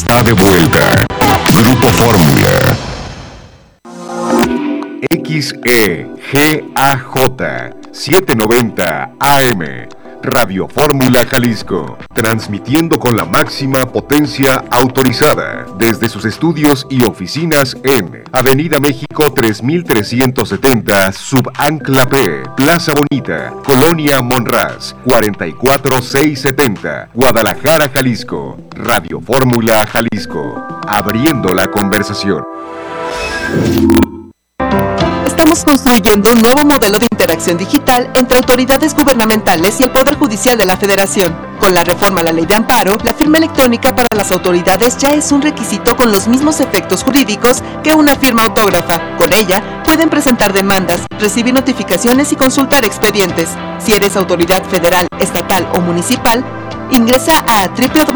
está de vuelta. Grupo Fórmula. XEGAJ 790 AM. Radio Fórmula Jalisco, transmitiendo con la máxima potencia autorizada desde sus estudios y oficinas en Avenida México 3370, Subancla P, Plaza Bonita, Colonia Monraz, 44670, Guadalajara, Jalisco. Radio Fórmula Jalisco, abriendo la conversación. Estamos construyendo un nuevo modelo de interacción digital entre autoridades gubernamentales y el Poder Judicial de la Federación. Con la reforma a la Ley de Amparo, la firma electrónica para las autoridades ya es un requisito con los mismos efectos jurídicos que una firma autógrafa. Con ella, pueden presentar demandas, recibir notificaciones y consultar expedientes. Si eres autoridad federal, estatal o municipal, ingresa a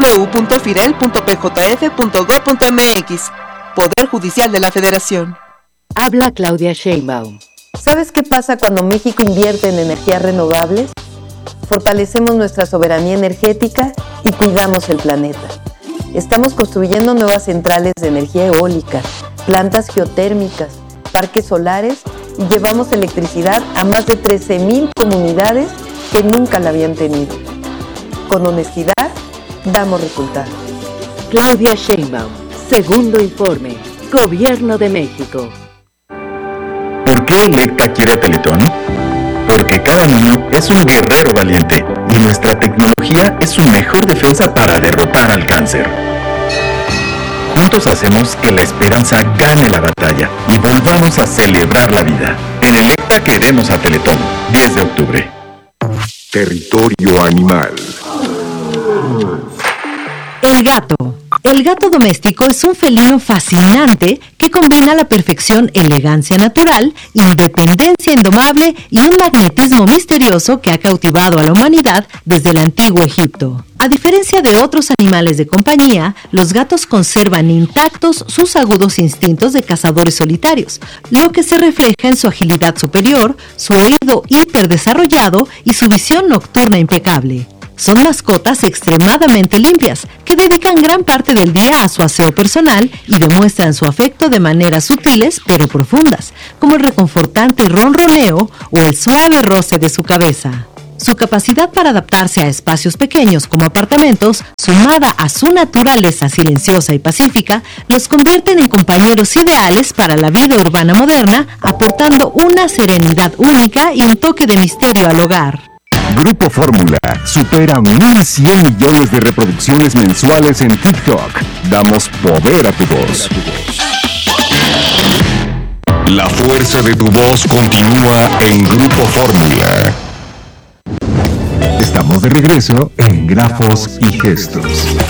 www.firel.pjf.gov.mx. Poder Judicial de la Federación. Habla Claudia Sheinbaum. ¿Sabes qué pasa cuando México invierte en energías renovables? Fortalecemos nuestra soberanía energética y cuidamos el planeta. Estamos construyendo nuevas centrales de energía eólica, plantas geotérmicas, parques solares y llevamos electricidad a más de 13,000 comunidades que nunca la habían tenido. Con honestidad, damos resultados. Claudia Sheinbaum, segundo informe, Gobierno de México. ¿Por qué Electa quiere a Teletón? Porque cada niño es un guerrero valiente y nuestra tecnología es su mejor defensa para derrotar al cáncer. Juntos hacemos que la esperanza gane la batalla y volvamos a celebrar la vida. En Electa queremos a Teletón. 10 de octubre. Territorio animal. El gato. El gato doméstico es un felino fascinante que combina a la perfección elegancia natural, independencia indomable y un magnetismo misterioso que ha cautivado a la humanidad desde el antiguo Egipto. A diferencia de otros animales de compañía, los gatos conservan intactos sus agudos instintos de cazadores solitarios, lo que se refleja en su agilidad superior, su oído hiperdesarrollado y su visión nocturna impecable. Son mascotas extremadamente limpias, que dedican gran parte del día a su aseo personal y demuestran su afecto de maneras sutiles pero profundas, como el reconfortante ronroneo o el suave roce de su cabeza. Su capacidad para adaptarse a espacios pequeños como apartamentos, sumada a su naturaleza silenciosa y pacífica, los convierten en compañeros ideales para la vida urbana moderna, aportando una serenidad única y un toque de misterio al hogar. Grupo Fórmula supera 1,100 millones de reproducciones mensuales en TikTok. Damos poder a tu voz. La fuerza de tu voz continúa en Grupo Fórmula. Estamos de regreso en Grafos y Gestos.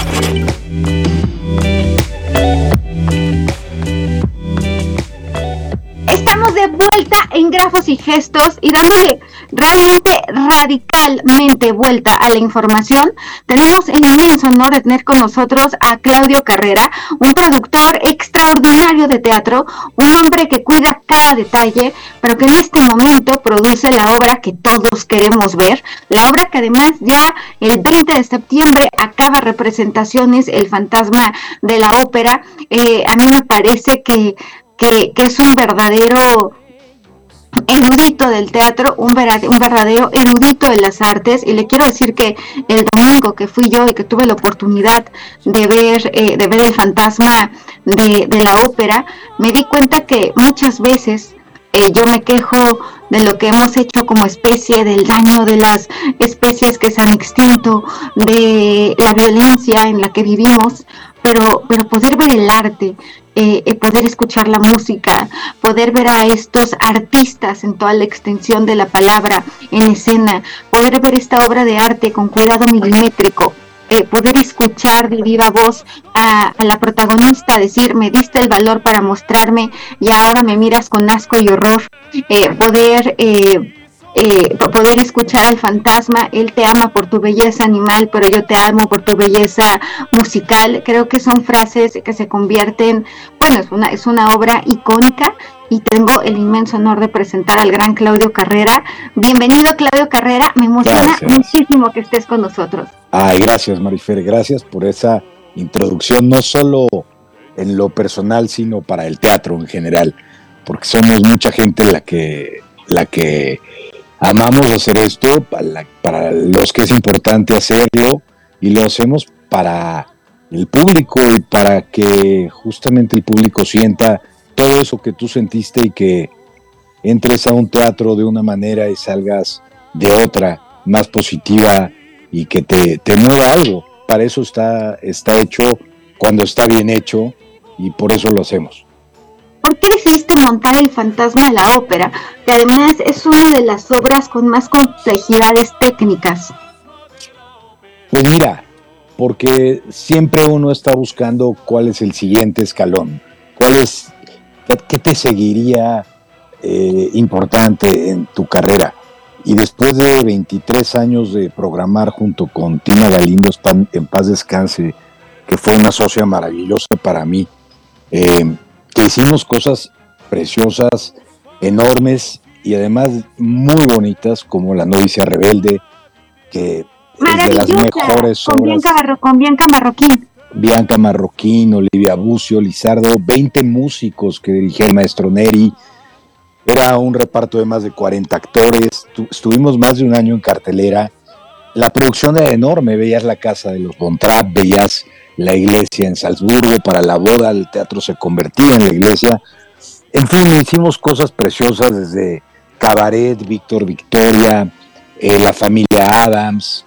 Estamos de vuelta en Grafos y Gestos y dándole realmente radicalmente vuelta a la información. Tenemos el inmenso honor de tener con nosotros a Claudio Carrera, un productor extraordinario de teatro, un hombre que cuida cada detalle, pero que en este momento produce la obra que todos queremos ver, la obra que además ya el 20 de septiembre acaba representaciones, El Fantasma de la Ópera. A mí me parece que es un verdadero erudito del teatro, un verdadero erudito de las artes, y le quiero decir que el domingo que fui yo y que tuve la oportunidad de ver El Fantasma de la Ópera, me di cuenta que muchas veces yo me quejo de lo que hemos hecho como especie, del daño de las especies que se han extinto, de la violencia en la que vivimos, pero poder ver el arte, poder escuchar la música, poder ver a estos artistas en toda la extensión de la palabra en escena, poder ver esta obra de arte con cuidado milimétrico, poder escuchar de viva voz a la protagonista decir: me diste el valor para mostrarme y ahora me miras con asco y horror, poder escuchar al fantasma: él te ama por tu belleza animal, pero yo te amo por tu belleza musical. Creo que son frases que se convierten, bueno, es una obra icónica, y tengo el inmenso honor de presentar al gran Claudio Carrera. Bienvenido, Claudio Carrera, me emociona muchísimo que estés con nosotros. Ay, gracias, Marifer, gracias por esa introducción, no solo en lo personal, sino para el teatro en general, porque somos mucha gente la que amamos hacer esto, para los que es importante hacerlo, y lo hacemos para el público y para que justamente el público sienta todo eso que tú sentiste y que entres a un teatro de una manera y salgas de otra, más positiva, y que te mueva algo. Para eso está hecho cuando está bien hecho, y por eso lo hacemos. ¿Por qué decidiste montar El Fantasma de la Ópera, que además es una de las obras con más complejidades técnicas? Pues mira, porque siempre uno está buscando cuál es el siguiente escalón, qué te seguiría importante en tu carrera. Y después de 23 años de programar junto con Tina Galindo, en paz descanse, que fue una socia maravillosa para mí, que hicimos cosas preciosas, enormes y además muy bonitas, como La novicia rebelde, que es de las mejores obras. Con Bianca Marroquín. Bianca Marroquín, Olivia Bucio, Lizardo, 20 músicos que dirigía el maestro Neri. Era un reparto de más de 40 actores. Estuvimos más de un año en cartelera. La producción era enorme. Veías la casa de los Von Trapp, veías la iglesia en Salzburgo para la boda. El teatro se convertía en la iglesia. En fin, hicimos cosas preciosas desde Cabaret, Víctor Victoria, La familia Adams,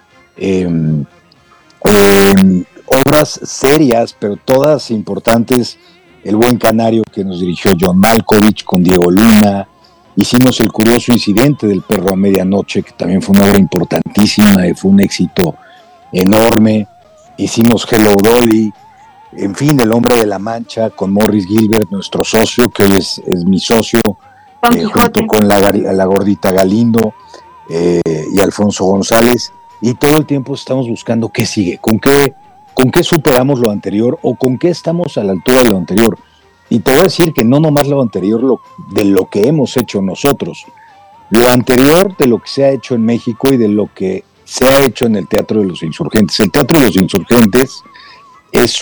obras serias, pero todas importantes. El buen canario, que nos dirigió John Malkovich con Diego Luna. Hicimos El curioso incidente del perro a medianoche, que también fue una obra importantísima y fue un éxito enorme. Hicimos Hello Dolly. En fin, El hombre de la Mancha con Morris Gilbert, nuestro socio, que hoy es mi socio, junto con la gordita Galindo y Alfonso González. Y todo el tiempo estamos buscando qué sigue, con qué superamos lo anterior o con qué estamos a la altura de lo anterior. Y te voy a decir que no nomás lo anterior de lo que hemos hecho nosotros, lo anterior de lo que se ha hecho en México y de lo que se ha hecho en el Teatro de los Insurgentes. El Teatro de los Insurgentes es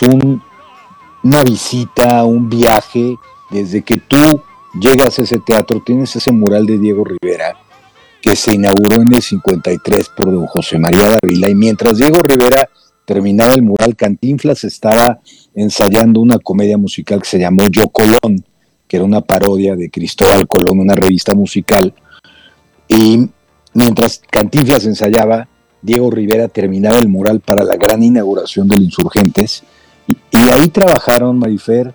una visita, un viaje. Desde que tú llegas a ese teatro, tienes ese mural de Diego Rivera, que se inauguró en el 53 por don José María Dávila, y mientras Diego Rivera terminaba el mural, Cantinflas estaba ensayando una comedia musical que se llamó Yo Colón, que era una parodia de Cristóbal Colón, una revista musical. Y mientras Cantinflas ensayaba, Diego Rivera terminaba el mural para la gran inauguración del Insurgentes. Y ahí trabajaron, Marifer,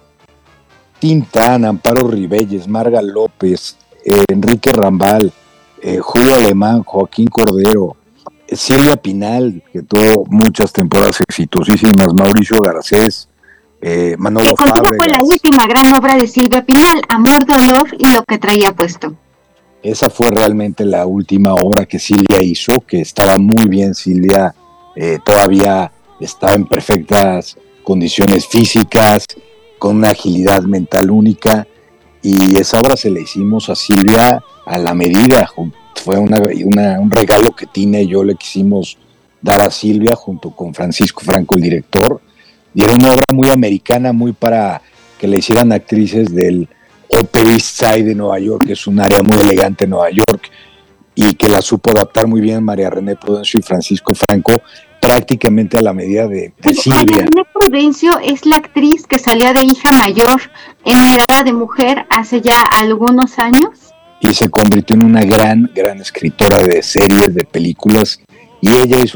Tintán, Amparo Ribelles, Marga López, Enrique Rambal, Julio Alemán, Joaquín Cordero, Silvia Pinal, que tuvo muchas temporadas exitosísimas, Mauricio Garcés, Manolo Fábregas. Fue la última gran obra de Silvia Pinal, Amor, Dolor y lo que traía puesto. Esa fue realmente la última obra que Silvia hizo, que estaba muy bien. Silvia todavía estaba en perfectas condiciones físicas, con una agilidad mental única, y esa obra se la hicimos a Silvia a la medida. Fue un regalo que Tina y yo le quisimos dar a Silvia junto con Francisco Franco, el director, y era una obra muy americana, muy para que le hicieran actrices del Upper East Side de Nueva York, que es un área muy elegante en Nueva York, y que la supo adaptar muy bien María René Prudencio y Francisco Franco, prácticamente a la medida de Silvia. María René Prudencio es la actriz que salía de hija mayor en Mirada de Mujer hace ya algunos años. Y se convirtió en una gran escritora de series, de películas, y ella y su